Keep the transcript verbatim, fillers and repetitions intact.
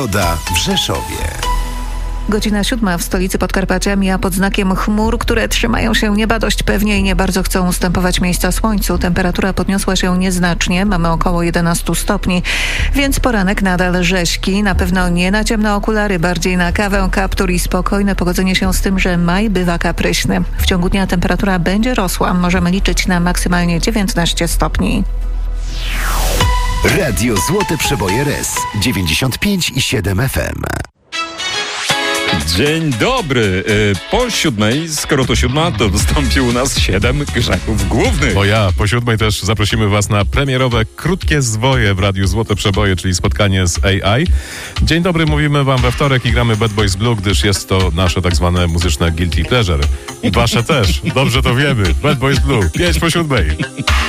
Pogoda w Rzeszowie. Godzina siódma w stolicy Podkarpacia mija pod znakiem chmur, które trzymają się nieba dość pewnie i nie bardzo chcą ustępować miejsca słońcu. Temperatura podniosła się nieznacznie, mamy około jedenaście stopni, więc poranek nadal rzeźki. Na pewno nie na ciemne okulary, bardziej na kawę, kaptur i spokojne pogodzenie się z tym, że maj bywa kapryśny. W ciągu dnia temperatura będzie rosła, możemy liczyć na maksymalnie dziewiętnaście stopni. Radio Złote Przeboje R E S dziewięćdziesiąt pięć i siedem F M. Dzień dobry. Po siódmej, skoro to siódma, to wystąpił u nas siedem grzechów głównych. Bo ja, po siódmej też zaprosimy was na premierowe Krótkie Zwoje w Radiu Złote Przeboje, czyli spotkanie z A I. Dzień dobry, mówimy wam we wtorek i gramy Bad Boys Blue, gdyż jest to nasze tak zwane muzyczne guilty pleasure. I wasze też. Dobrze to wiemy. Bad Boys Blue. Pięć po siódmej.